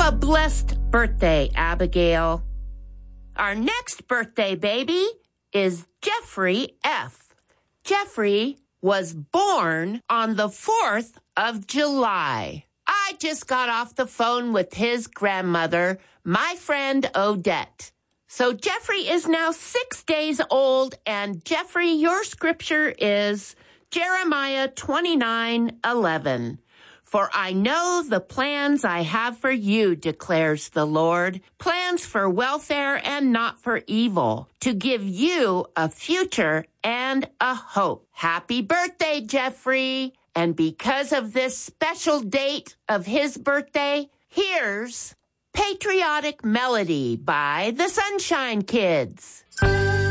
A blessed birthday, Abigail. Our next birthday baby is Jeffrey F. Jeffrey was born on the 4th of July. I just got off the phone with his grandmother, my friend Odette. So Jeffrey is now 6 days old, and Jeffrey, your scripture is Jeremiah 29:11. For I know the plans I have for you, declares the Lord, plans for welfare and not for evil, to give you a future and a hope. Happy birthday, Jeffrey. And because of this special date of his birthday, here's Patriotic Melody by the Sunshine Kids.